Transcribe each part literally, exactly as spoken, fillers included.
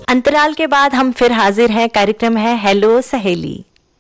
अंतराल के बाद हम फिर हाजिर हैं। कार्यक्रम है हेलो सहेली।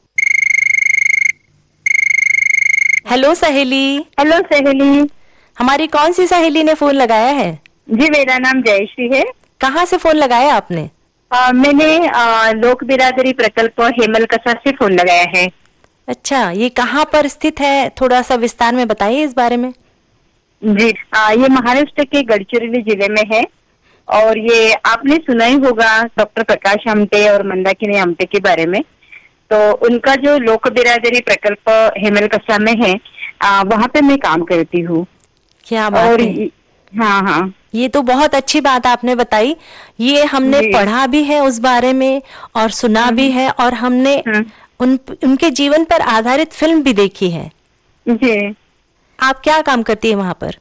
हेलो सहेली। हेलो सहेली। हमारी कौन सी सहेली ने फोन लगाया है? जी, मेरा नाम जयश्री है। कहाँ से फोन लगाया आपने? आ, मैंने आ, लोक बिरादरी प्रकल्प हेमल कसा से फोन लगाया है। अच्छा, ये कहाँ पर स्थित है? थोड़ा सा विस्तार में बताइए इस बारे में। जी, आ, ये महाराष्ट्र के गढ़चिरोली जिले में है और ये आपने सुना ही होगा डॉक्टर प्रकाश आमटे और मंदाकिनी आमटे के बारे में। तो उनका जो लोक बिरादरी प्रकल्प हेमल कसा में है, आ, वहाँ पे मैं काम करती हूँ। क्या बात और है। हाँ हाँ, ये तो बहुत अच्छी बात आपने बताई। ये हमने पढ़ा भी है उस बारे में और सुना भी है, और हमने उन उनके जीवन पर आधारित फिल्म भी देखी है। जी। आप क्या काम करती है वहाँ पर?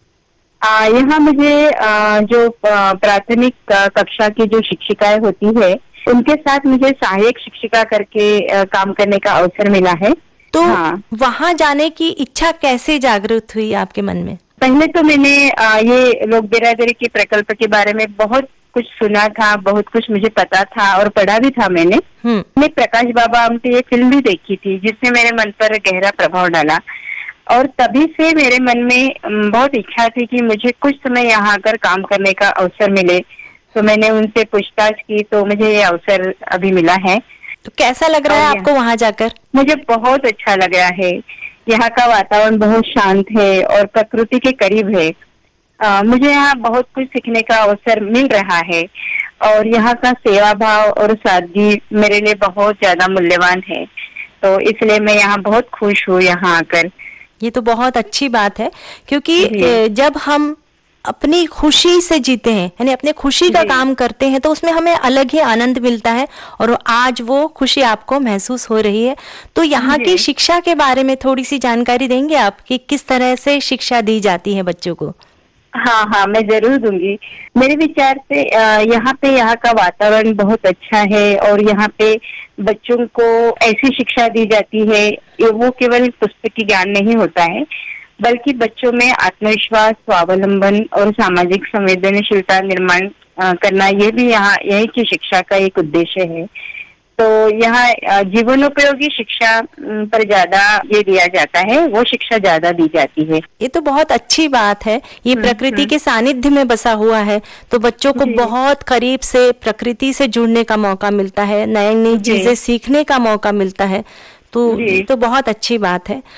यहाँ मुझे आ, जो प्राथमिक कक्षा की जो शिक्षिकाएं होती है उनके साथ मुझे सहायक शिक्षिका करके आ, काम करने का अवसर मिला है। तो हाँ। वहाँ जाने की इच्छा कैसे जागृत हुई आपके मन में? पहले तो मैंने आ, ये लोक बिरादरी के प्रकल्प के बारे में बहुत कुछ सुना था, बहुत कुछ मुझे पता था और पढ़ा भी था मैंने। मैं प्रकाश बाबा आमटे ये फिल्म भी देखी थी जिसने मेरे मन पर गहरा प्रभाव डाला, और तभी से मेरे मन में बहुत इच्छा थी कि मुझे कुछ समय यहाँ आकर काम करने का अवसर मिले। तो मैंने उनसे पूछताछ की तो मुझे ये अवसर अभी मिला है। तो कैसा लग रहा है आपको वहाँ जाकर? मुझे बहुत अच्छा लग रहा है। यहाँ का वातावरण बहुत शांत है और प्रकृति के करीब है। आ, मुझे यहाँ बहुत कुछ सीखने का अवसर मिल रहा है और यहाँ का सेवा भाव और सादगी मेरे लिए बहुत ज्यादा मूल्यवान है। तो इसलिए मैं यहाँ बहुत खुश हूँ यहाँ आकर। ये तो बहुत अच्छी बात है, क्योंकि जब हम अपनी खुशी से जीते हैं, यानी अपने खुशी का काम करते हैं, तो उसमें हमें अलग ही आनंद मिलता है, और आज वो खुशी आपको महसूस हो रही है। तो यहाँ की शिक्षा के बारे में थोड़ी सी जानकारी देंगे आप कि किस तरह से शिक्षा दी जाती है बच्चों को? हाँ हाँ, मैं जरूर दूंगी। मेरे विचार से यहाँ पे यहाँ का वातावरण बहुत अच्छा है और यहाँ पे बच्चों को ऐसी शिक्षा दी जाती है, वो केवल पुस्तकी ज्ञान नहीं होता है, बल्कि बच्चों में आत्मविश्वास, स्वावलंबन और सामाजिक संवेदनशीलता निर्माण करना, ये भी यहाँ यही की शिक्षा का एक उद्देश्य है। तो यहाँ जीवनोपयोगी शिक्षा पर ज्यादा ये दिया जाता है, वो शिक्षा ज्यादा दी जाती है। ये तो बहुत अच्छी बात है। ये प्रकृति के सानिध्य में बसा हुआ है, तो बच्चों को बहुत करीब से प्रकृति से जुड़ने का मौका मिलता है, नई नई चीजें सीखने का मौका मिलता है। तो ये तो बहुत अच्छी बात है,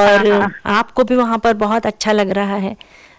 और आपको भी वहाँ पर बहुत अच्छा लग रहा है।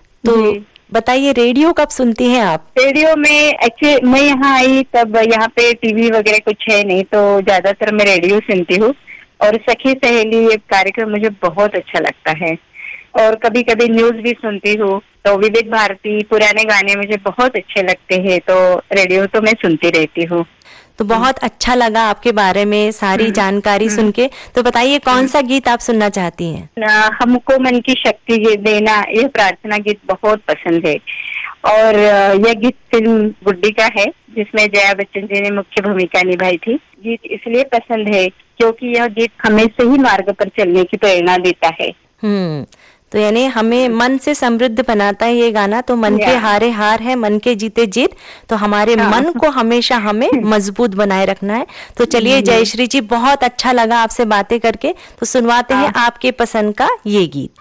तो बताइए, रेडियो कब सुनती हैं आप? रेडियो में एक्चुअली मैं यहाँ आई तब यहाँ पे टीवी वगैरह कुछ है नहीं, तो ज्यादातर मैं रेडियो सुनती हूँ। और सखी सहेली ये कार्यक्रम मुझे बहुत अच्छा लगता है, और कभी कभी न्यूज भी सुनती हूँ। तो विविध भारती पुराने गाने मुझे बहुत अच्छे लगते हैं, तो रेडियो तो मैं सुनती रहती हूँ। तो बहुत अच्छा लगा आपके बारे में सारी जानकारी सुन के। तो बताइए, कौन सा गीत आप सुनना चाहती हैं? हमको मन की शक्ति देना, यह प्रार्थना गीत बहुत पसंद है, और यह गीत फिल्म गुड्डी का है जिसमें जया बच्चन जी ने मुख्य भूमिका निभाई थी। गीत इसलिए पसंद है क्योंकि यह गीत हमें सही मार्ग पर चलने की प्रेरणा देता है। हम्म तो यानी हमें मन से समृद्ध बनाता है ये गाना। तो मन के हारे हार है, मन के जीते जीत। तो हमारे हाँ। मन को हमेशा हमें मजबूत बनाए रखना है। तो चलिए जयश्री जी, बहुत अच्छा लगा आपसे बातें करके। तो सुनवाते हाँ। हैं आपके पसंद का ये गीत।